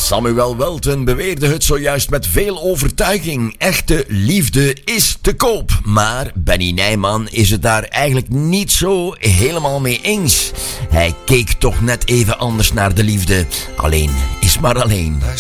Samuel Welten beweerde het zojuist met veel overtuiging. Echte liefde is te koop. Maar Benny Nijman is het daar eigenlijk niet zo helemaal mee eens. Hij keek toch net even anders naar de liefde. Alleen is maar alleen.